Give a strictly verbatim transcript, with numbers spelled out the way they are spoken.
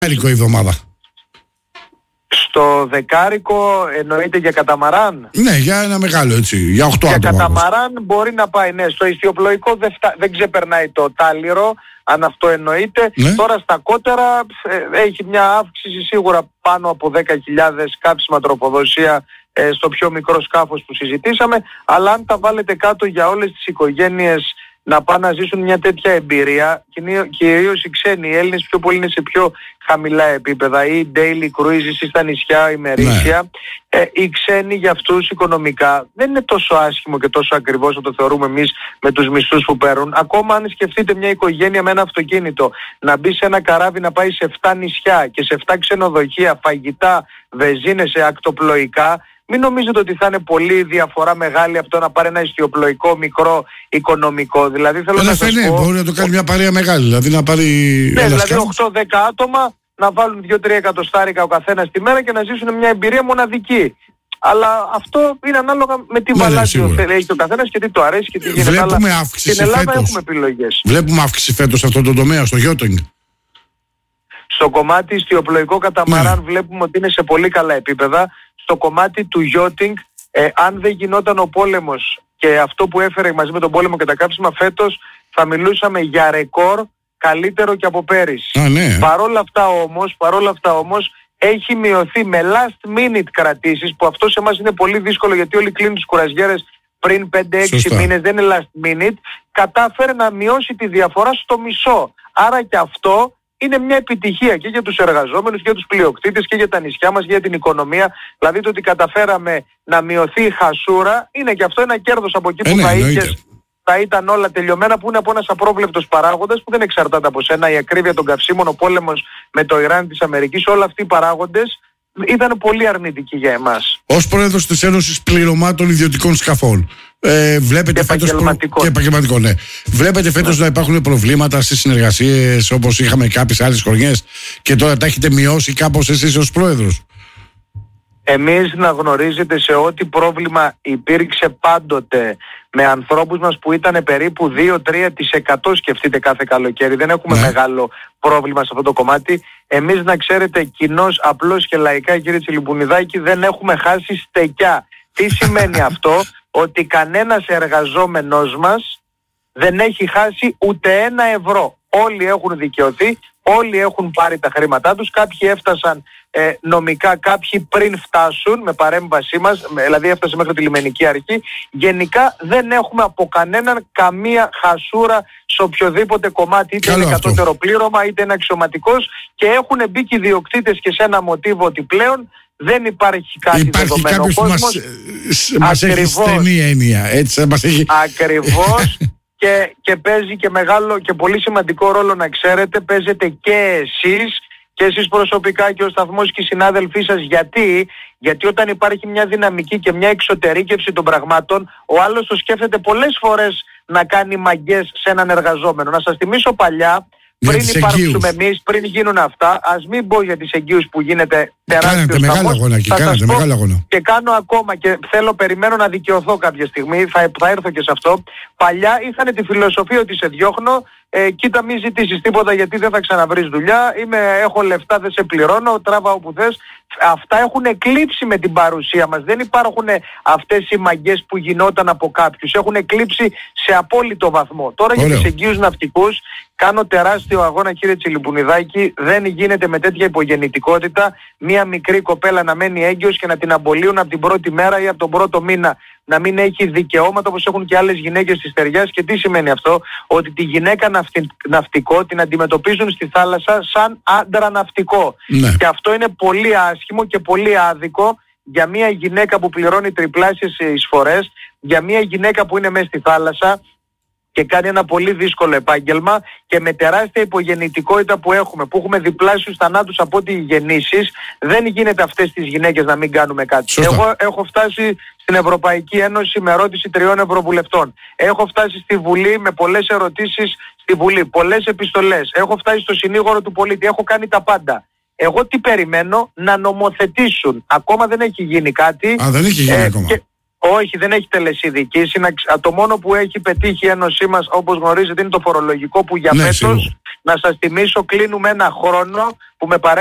δεκάρικο η εβδομάδα. Στο δεκάρικο εννοείται για καταμαράν. Ναι, για ένα μεγάλο έτσι, για οκτώ άτομα. Για καταμαράν μπορεί να πάει, ναι. Στο ιστιοπλοϊκό δεν, φτα... δεν ξεπερνάει το τάλιρο, αν αυτό εννοείται. Ναι. Τώρα στα κότερα ε, έχει μια αύξηση σίγουρα πάνω από δέκα χιλιάδες κάψιμα τροφοδοσία ε, στο πιο μικρό σκάφος που συζητήσαμε. Αλλά αν τα βάλετε κάτω για όλες τις οικογένειες να πάνε να ζήσουν μια τέτοια εμπειρία, κυρίως οι ξένοι, οι Έλληνες πιο πολύ είναι σε πιο χαμηλά επίπεδα, ή daily cruises ή στα νησιά ημερήσια. Ναι. Ε, οι ξένοι για αυτούς οικονομικά δεν είναι τόσο άσχημο και τόσο ακριβώς όσο το θεωρούμε εμείς με τους μισθούς που παίρνουν. Ακόμα αν σκεφτείτε μια οικογένεια με ένα αυτοκίνητο να μπει σε ένα καράβι να πάει σε επτά νησιά και σε επτά ξενοδοχεία, φαγητά, βενζίνες, ακτοπλοϊκά, μην νομίζετε ότι θα είναι πολύ διαφορά μεγάλη από το να πάρει ένα ιστιοπλοϊκό μικρό οικονομικό. Δηλαδή θέλω να σας ναι, πω... μπορεί να το κάνει μια παρέα μεγάλη, δηλαδή να πάρει... Ναι, δηλαδή οκτώ δέκα άτομα να βάλουν δύο τρία εκατοστάρικα ο καθένας τη μέρα και να ζήσουν μια εμπειρία μοναδική. Αλλά αυτό είναι ανάλογα με τι ναι, βαλάτιο ναι, θέλει ο καθένας και τι του αρέσει και τι γίνεται. Βλέπουμε Αλλά αύξηση στην Ελλάδα φέτος. έχουμε επιλογές. Βλέπουμε αύξηση φέτος σε αυτό το τομέα, στο yachting. Στο κομμάτι ιστιοπλοϊκό καταμαράν ναι. βλέπουμε ότι είναι σε πολύ καλά επίπεδα. Στο κομμάτι του yachting, ε, αν δεν γινόταν ο πόλεμος και αυτό που έφερε μαζί με τον πόλεμο και τα κάψιμα φέτος, θα μιλούσαμε για ρεκόρ καλύτερο και από πέρυσι. Α, ναι. Παρόλα αυτά όμως, παρόλα αυτά όμως, έχει μειωθεί με last minute κρατήσεις, που αυτό σε εμάς είναι πολύ δύσκολο γιατί όλοι κλείνουν τις κουραζιέρες πριν πέντε έξι μήνες, δεν είναι last minute, κατάφερε να μειώσει τη διαφορά στο μισό. Άρα και αυτό είναι μια επιτυχία και για τους εργαζόμενους και για τους πλειοκτήτες και για τα νησιά μας, για την οικονομία. Δηλαδή το ότι καταφέραμε να μειωθεί η χασούρα είναι και αυτό ένα κέρδος από εκεί που ε, θα, ναι, είχες, θα ήταν όλα τελειωμένα, που είναι από ένας απρόβλεπτος παράγοντας που δεν εξαρτάται από σένα. Η ακρίβεια των καυσίμων, ο πόλεμος με το Ιράν της Αμερικής, όλοι αυτοί οι παράγοντες ήταν πολύ αρνητικοί για εμάς. Ως πρόεδρος της Ένωσης Πληρωμάτων Ιδιωτικών Σκαφών, ε, βλέπετε και φέτος επαγγελματικό. Προ... και επαγγελματικό, ναι. Βλέπετε φέτος ναι. να υπάρχουν προβλήματα στις συνεργασίες όπως είχαμε κάποιες άλλες χρονιές και τώρα τα έχετε μειώσει κάπως εσείς ως πρόεδρος? Εμείς να γνωρίζετε σε ό,τι πρόβλημα υπήρξε πάντοτε με ανθρώπους μας που ήταν περίπου δύο με τρία τοις εκατό σκεφτείτε κάθε καλοκαίρι. Δεν έχουμε ναι. μεγάλο πρόβλημα σε αυτό το κομμάτι. Εμείς να ξέρετε κοινώς, απλώς και λαϊκά, κύριε Τσιλιμπουνιδάκη, δεν έχουμε χάσει στεκιά. Τι σημαίνει αυτό? Ότι κανένας εργαζόμενος μας δεν έχει χάσει ούτε ένα ευρώ. Όλοι έχουν δικαιωθεί, όλοι έχουν πάρει τα χρήματά τους, κάποιοι έφτασαν ε, νομικά, κάποιοι πριν φτάσουν με παρέμβασή μας, δηλαδή έφτασε μέχρι τη λιμενική αρχή. Γενικά δεν έχουμε από κανέναν καμία χασούρα σε οποιοδήποτε κομμάτι, είτε Καλό είναι αυτό. κατώτερο πλήρωμα είτε είναι αξιωματικός, και έχουν μπει και οι διοκτήτες και σε ένα μοτίβο ότι πλέον δεν υπάρχει κάτι υπάρχει δεδομένο. Υπάρχει κάποιος που μας, μας έχει στενή έννοια, έτσι μας έχει... Ακριβώς. Και, και παίζει και μεγάλο και πολύ σημαντικό ρόλο, να ξέρετε, παίζετε και εσείς και εσείς προσωπικά και ο σταθμός και οι συνάδελφοί σας. Γιατί, γιατί όταν υπάρχει μια δυναμική και μια εξωτερήκευση των πραγμάτων, ο άλλος το σκέφτεται πολλές φορές να κάνει μαγκές σε έναν εργαζόμενο. Να σας θυμίσω παλιά, πριν υπάρξουμε εμείς, πριν γίνουν αυτά, ας μην πω για τις εγγύους που γίνεται τεράστιος μεγάλο αγώνα και κάνετε μεγάλο αγώνα. Και κάνω ακόμα και θέλω, περιμένω να δικαιωθώ κάποια στιγμή, θα, θα έρθω και σε αυτό. Παλιά είχαν τη φιλοσοφία ότι σε διώχνω, ε, κοίτα μη ζητήσεις τίποτα γιατί δεν θα ξαναβρεις δουλειά, είμαι, έχω λεφτά, δεν σε πληρώνω, τράβα όπου θες. Αυτά έχουν εκλείψει με την παρουσία μας. Δεν υπάρχουν αυτές οι μαγκές που γινόταν από κάποιους. Έχουν εκλείψει σε απόλυτο βαθμό. Τώρα Ωραίο. Για τους εγγύους ναυτικούς κάνω τεράστιο αγώνα, κύριε Τσιλιμπουνιδάκη. Δεν γίνεται με τέτοια υπογεννητικότητα μία μικρή κοπέλα να μένει έγκυος και να την αμπολύουν από την πρώτη μέρα ή από τον πρώτο μήνα, να μην έχει δικαιώματα όπως έχουν και άλλες γυναίκες της στεριάς. Και τι σημαίνει αυτό? Ότι τη γυναίκα ναυτι... ναυτικό την αντιμετωπίζουν στη θάλασσα σαν άντρα ναυτικό. Ναι. Και αυτό είναι πολύ άσχημο και πολύ άδικο για μια γυναίκα που πληρώνει τριπλάσιες εισφορές, για μια γυναίκα που είναι μέσα στη θάλασσα και κάνει ένα πολύ δύσκολο επάγγελμα, και με τεράστια υπογεννητικότητα που έχουμε, που έχουμε διπλάσιους θανάτους από ό,τι γεννήσεις, δεν γίνεται αυτές τις γυναίκες να μην κάνουμε κάτι. Σωστά. Εγώ έχω φτάσει στην Ευρωπαϊκή Ένωση με ερώτηση τριών ευρωβουλευτών. Έχω φτάσει στη Βουλή με πολλές ερωτήσεις στη Βουλή, πολλές επιστολές. Έχω φτάσει στο συνήγορο του πολίτη, έχω κάνει τα πάντα. Εγώ τι περιμένω? Να νομοθετήσουν. Ακόμα δεν έχει γίνει κάτι. Α, δεν έχει γίνει ε, ακόμα. Και... Όχι, δεν έχει τελεσίδικης. Είναι, το μόνο που έχει πετύχει η Ένωσή μας, όπως γνωρίζετε, είναι το φορολογικό που για ναι, φέτος, σίγουρα. να σας θυμίσω, κλείνουμε ένα χρόνο που με παρέ